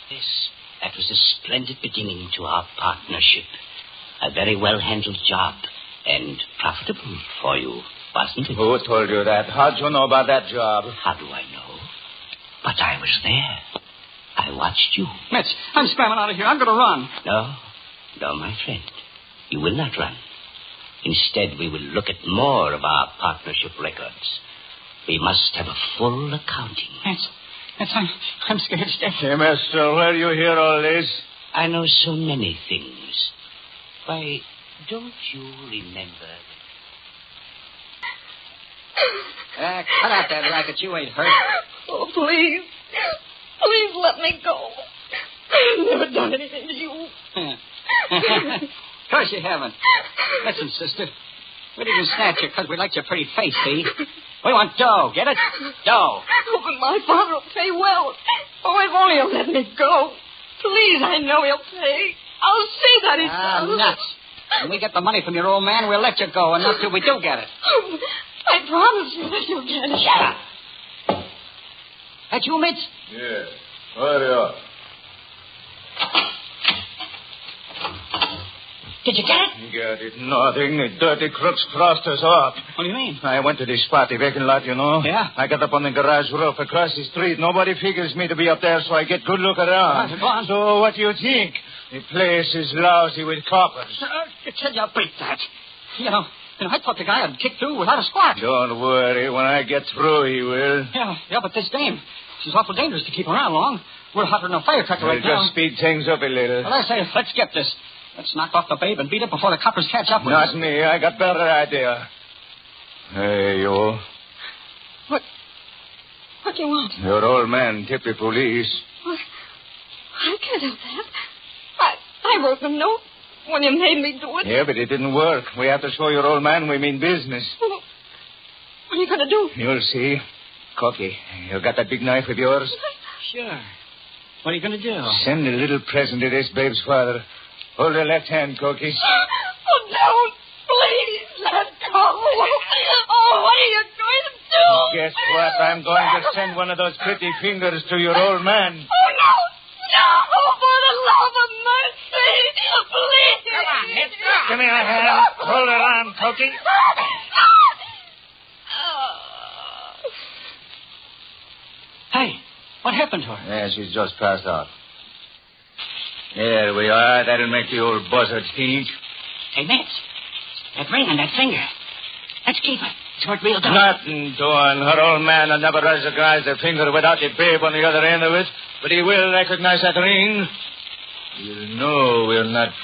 Yes, that was a splendid beginning to our partnership. A very well-handled job, and profitable for you, wasn't it? Who told you that? How'd you know about that job? How do I know? But I was there. I watched you. Mitch, I'm scrambling out of here. I'm going to run. No, my friend. You will not run. Instead, we will look at more of our partnership records. We must have a full accounting. I'm scared stiff. Hey, mister, where do you hear all this? I know so many things. Why, don't you remember? Cut out that racket. You ain't hurt. Oh, please. Please let me go. I've never done anything to you. Of course you haven't. Listen, sister. We didn't snatch you because we liked your pretty face, see? We want dough. Get it? Dough. Oh, but my father will pay well. Oh, if only he'll let me go. Please, I know he'll pay. I'll see that he does. Nuts. When we get the money from your old man, we'll let you go, and not till we do get it. I promise you that you'll get it. Shut up. That you, Mitch? Yeah. Hurry up. Did you get it? Get it? Nothing. The dirty crooks crossed us off. What do you mean? I went to this spot, the vacant lot, you know. Yeah? I got up on the garage roof across the street. Nobody figures me to be up there, so I get good look around. Go on. So what do you think? The place is lousy with coppers. Tell you, beat that. You know, I thought the guy had kicked through without a squat. Don't worry. When I get through, he will. Yeah, but this dame, she's awful dangerous to keep around long. We're hotter than a firecracker right now. Just speed things up a little. Well, I say, let's get this. Let's knock off the babe and beat it before the coppers catch up with us. Not me. I got better idea. Hey, you. What do you want? Your old man tipped the police. What? I can't help that. I wrote the note when you made me do it. Yeah, but it didn't work. We have to show your old man we mean business. Well, what are you going to do? You'll see. Cocky, you got that big knife of yours? Sure. What are you going to do? Send a little present to this babe's father. Hold her left hand, Cocky. Oh, don't. Please, let go. Oh, what are you going to do? Guess what? I'm going to send one of those pretty fingers to your old man. Oh, no. No, for the love of mercy. Please. Come on, mister. Give me a hand. Hold her on, Cocky. Hey, what happened to her? Yeah, she's just passed out. There we are. That'll make the old buzzard think. Hey, Mitch, that ring on that finger. Let's keep it. It's worth real dough. Nothing doing. Her old man will never recognize the finger without the babe on the other end of it. But he will recognize that ring. He'll know we're not